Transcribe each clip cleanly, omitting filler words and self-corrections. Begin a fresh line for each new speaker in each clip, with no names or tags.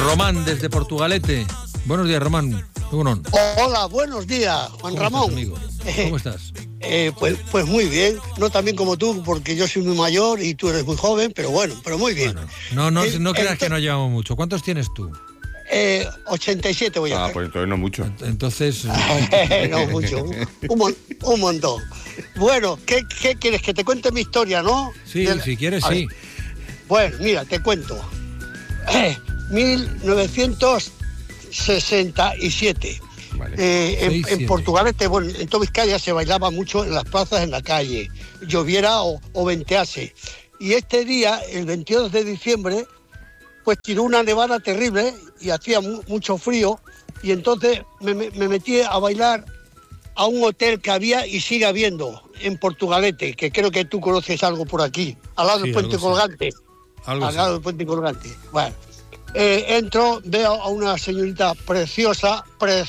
Román, desde Portugalete. Buenos días, Román.
Hola, buenos días, Juan Ramón.
¿Cómo estás, amigo? ¿Cómo estás?
Pues muy bien, no tan bien como tú, porque yo soy muy mayor y tú eres muy joven, pero bueno, pero muy bien.
Bueno, no creas que nos llevamos mucho. ¿Cuántos tienes tú?
87 voy a hacer.
Pues entonces no mucho.
Entonces...
no mucho, un montón. Bueno, ¿qué quieres? Que te cuente mi historia, ¿no?
Sí, si quieres, sí.
Bueno, mira, te cuento. 1967.
Vale.
En Portugalete, bueno, en toda Vizcaya se bailaba mucho en las plazas, en la calle, lloviera o ventease. Y este día, el 22 de diciembre, pues tiró una nevada terrible y hacía mucho frío, y entonces me metí a bailar a un hotel que había y sigue habiendo en Portugalete, que creo que tú conoces algo por aquí, al lado del Puente Colgante. Al lado del Puente Colgante. Bueno. Entro, veo a una señorita preciosa,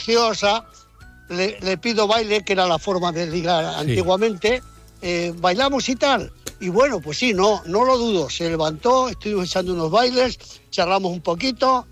le pido baile, que era la forma de ligar antiguamente, bailamos y tal, y bueno, pues sí, no lo dudo, se levantó, estuvimos echando unos bailes, charlamos un poquito,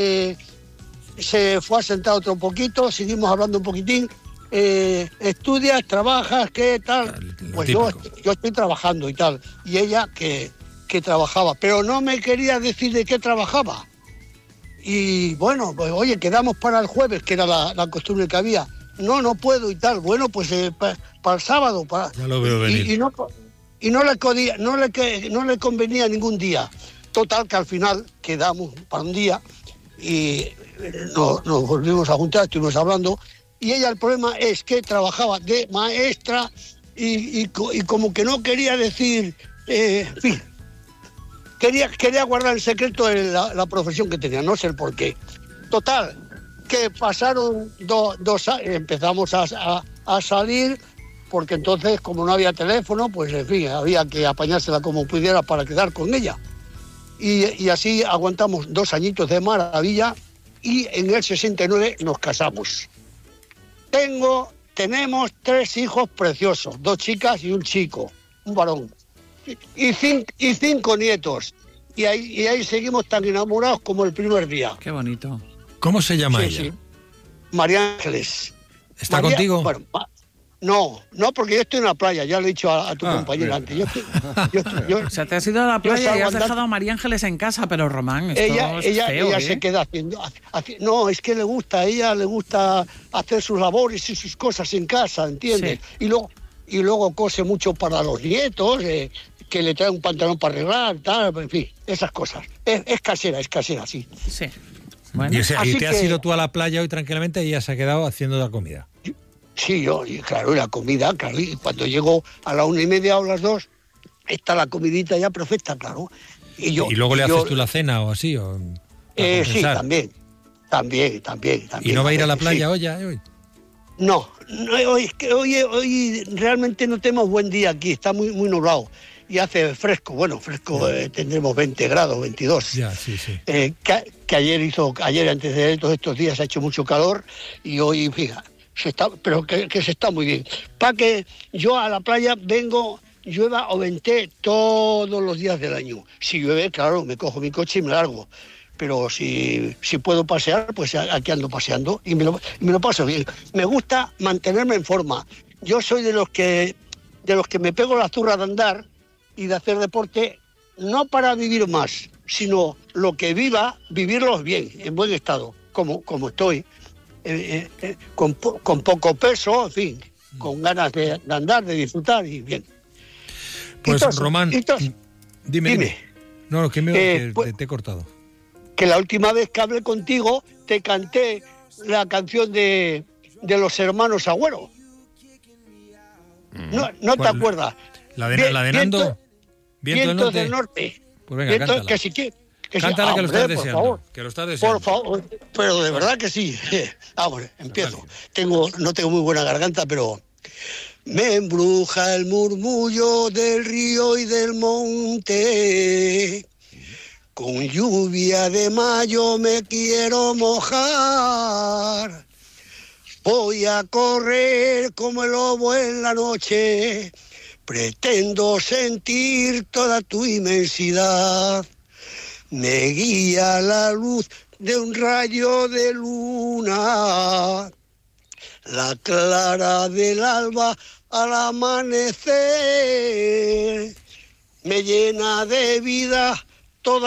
se fue a sentar otro poquito, seguimos hablando un poquitín, estudias, trabajas, ¿qué tal? Pues yo estoy trabajando y tal, y ella que trabajaba, pero no me quería decir de qué trabajaba. Y bueno, pues oye, quedamos para el jueves, que era la costumbre que había. No puedo y tal. Bueno, pues para el sábado.
Ya lo veo venir.
Y no le convenía ningún día. Total, que al final quedamos para un día y nos volvimos a juntar, estuvimos hablando. Y ella, el problema es que trabajaba de maestra y como que no quería decir, en fin. Quería guardar el secreto de la profesión que tenía, no sé el por qué. Total, que pasaron dos años, empezamos a salir, porque entonces, como no había teléfono, pues en fin, había que apañársela como pudiera para quedar con ella. Y así aguantamos 2 añitos de maravilla, y en el 69 nos casamos. Tenemos 3 hijos preciosos, 2 chicas y un chico, un varón. Y 5 nietos. Y ahí seguimos tan enamorados como el primer día.
Qué bonito.
¿Cómo se llama ella?
Sí. María Ángeles.
¿Está contigo?
Bueno, no, porque yo estoy en la playa, ya le he dicho a tu compañera antes.
O sea, te has ido a la playa y has dejado a María Ángeles en casa, pero Román, esto es feo,
ella se queda haciendo... No, es que le gusta hacer sus labores y sus cosas en casa, ¿entiendes? Sí. Y luego cose mucho para los nietos, que le trae un pantalón para arreglar, tal, en fin, esas cosas. Es casera, sí.
Sí. Bueno.
¿Y te has ido tú a la playa hoy tranquilamente y ella se ha quedado haciendo la comida?
Sí, claro, la comida, claro, y cuando llego a la 1:30 o las 2, está la comidita ya perfecta, claro. ¿Y
luego le haces tú la cena o así?
Sí, también.
¿Y no va a ir a la playa hoy?
No, es que hoy realmente no tenemos buen día aquí, está muy nublado y hace fresco, tendremos 20 grados, 22.
Ya, sí.
Que ayer antes de todos estos días ha hecho mucho calor y hoy, fíjate, pero que se está muy bien. Para que yo a la playa vengo, llueva o vente todos los días del año. Si llueve, claro, me cojo mi coche y me largo. Pero si puedo pasear, pues aquí ando paseando y me lo paso bien. Me gusta mantenerme en forma. Yo soy de los que me pego la zurra de andar y de hacer deporte, no para vivir más, sino lo que vivirlos bien, en buen estado, como estoy, con poco peso, en fin, con ganas de andar, de disfrutar y bien.
Pues Román, dime. No, que te he cortado.
Que la última vez que hablé contigo te canté la canción de los hermanos Agüero. ¿No te acuerdas?
¿La de Nando?
Vientos del norte.
Pues venga, cántala. Cántala, que lo estás deseando.
Favor,
que lo estás deseando.
Por favor, pero de verdad que sí. Vamos, empiezo. No tengo muy buena garganta, pero... Me embruja el murmullo del río y del monte. Con lluvia de mayo me quiero mojar. Voy a correr como el lobo en la noche. Pretendo sentir toda tu inmensidad. Me guía la luz de un rayo de luna, la clara del alba al amanecer me llena de vida